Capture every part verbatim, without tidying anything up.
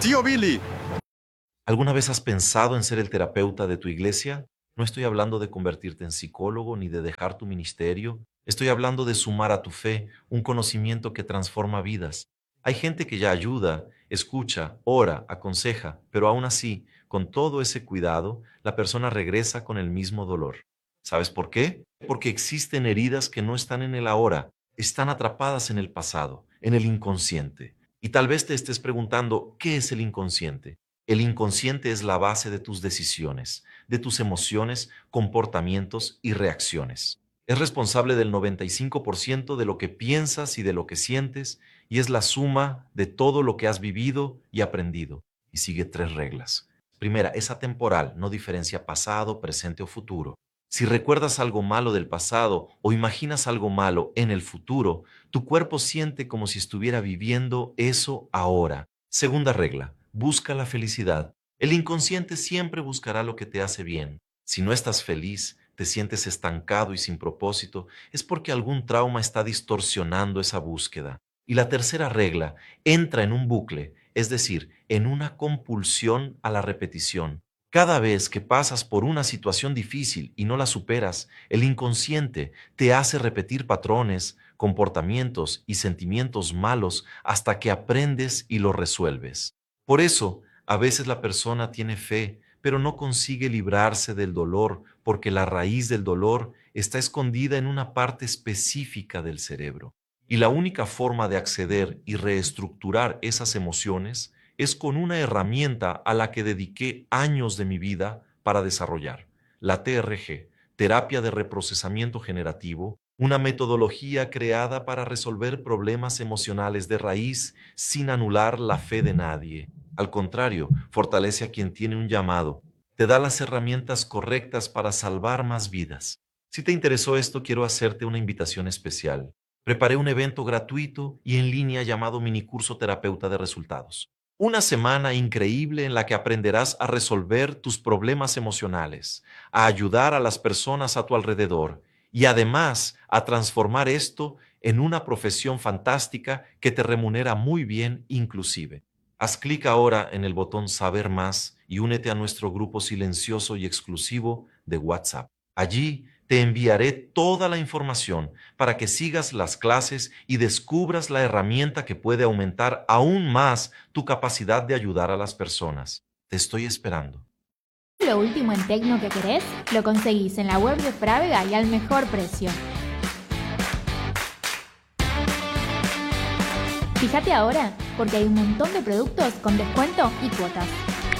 ¡Tío Billy! ¿Alguna vez has pensado en ser el terapeuta de tu iglesia? No estoy hablando de convertirte en psicólogo ni de dejar tu ministerio. Estoy hablando de sumar a tu fe un conocimiento que transforma vidas. Hay gente que ya ayuda, escucha, ora, aconseja, pero aún así, con todo ese cuidado, la persona regresa con el mismo dolor. ¿Sabes por qué? Porque existen heridas que no están en el ahora, están atrapadas en el pasado, en el inconsciente. Y tal vez te estés preguntando, ¿qué es el inconsciente? El inconsciente es la base de tus decisiones, de tus emociones, comportamientos y reacciones. Es responsable del noventa y cinco por ciento de lo que piensas y de lo que sientes, y es la suma de todo lo que has vivido y aprendido. Y sigue tres reglas. Primera, es atemporal, no diferencia pasado, presente o futuro. Si recuerdas algo malo del pasado o imaginas algo malo en el futuro, tu cuerpo siente como si estuviera viviendo eso ahora. Segunda regla, busca la felicidad. El inconsciente siempre buscará lo que te hace bien. Si no estás feliz, te sientes estancado y sin propósito, es porque algún trauma está distorsionando esa búsqueda. Y la tercera regla, entra en un bucle, es decir, en una compulsión a la repetición. Cada vez que pasas por una situación difícil y no la superas, el inconsciente te hace repetir patrones, comportamientos y sentimientos malos hasta que aprendes y los resuelves. Por eso, a veces la persona tiene fe, pero no consigue librarse del dolor porque la raíz del dolor está escondida en una parte específica del cerebro. Y la única forma de acceder y reestructurar esas emociones es con una herramienta a la que dediqué años de mi vida para desarrollar, la T R G, terapia de reprocesamiento generativo, una metodología creada para resolver problemas emocionales de raíz sin anular la fe de nadie. Al contrario, fortalece a quien tiene un llamado, te da las herramientas correctas para salvar más vidas. Si te interesó esto, quiero hacerte una invitación especial. Preparé un evento gratuito y en línea llamado Minicurso Terapeuta de Resultados. Una semana increíble en la que aprenderás a resolver tus problemas emocionales, a ayudar a las personas a tu alrededor y además a transformar esto en una profesión fantástica que te remunera muy bien inclusive. Haz clic ahora en el botón Saber más y únete a nuestro grupo silencioso y exclusivo de WhatsApp. Allí te enviaré toda la información para que sigas las clases y descubras la herramienta que puede aumentar aún más tu capacidad de ayudar a las personas. Te estoy esperando. Lo último en tecno que querés, lo conseguís en la web de Frávega y al mejor precio. Fíjate ahora, porque hay un montón de productos con descuento y cuotas.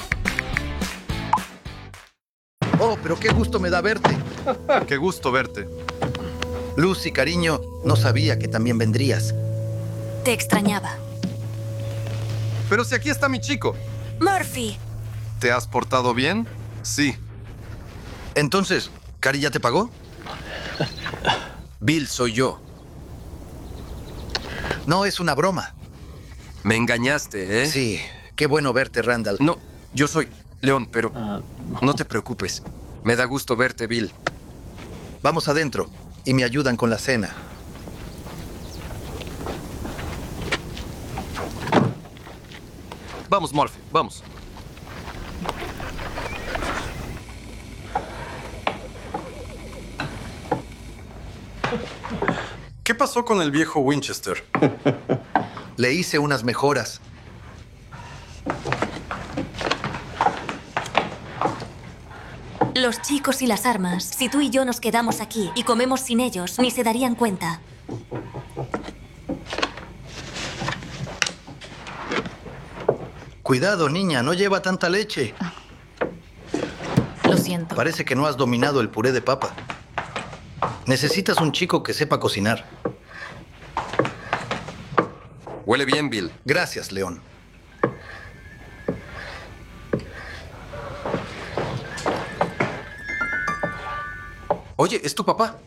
Oh, pero qué gusto me da verte. Qué gusto verte. Lucy, cariño, no sabía que también vendrías. Te extrañaba. Pero si aquí está mi chico. Murphy. ¿Te has portado bien? Sí. Entonces, ¿Cari ya te pagó? Bill, soy yo. No es una broma. Me engañaste, ¿eh? Sí, qué bueno verte, Randall. No, yo soy León, pero no te preocupes. Me da gusto verte, Bill. Vamos adentro y me ayudan con la cena. Vamos, Murphy, vamos. ¿Qué pasó con el viejo Winchester? Le hice unas mejoras. Los chicos y las armas. Si tú y yo nos quedamos aquí y comemos sin ellos, ni se darían cuenta. Cuidado, niña, no lleva tanta leche. Lo siento. Parece que no has dominado el puré de papa. Necesitas un chico que sepa cocinar. Huele bien, Bill. Gracias, León. Oye, ¿es tu papá?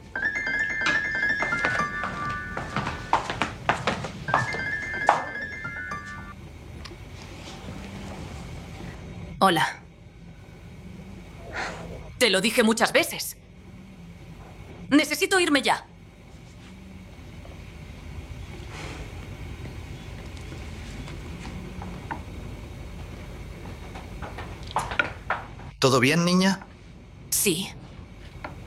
Hola. Te lo dije muchas veces. Necesito irme ya. ¿Todo bien, niña? Sí.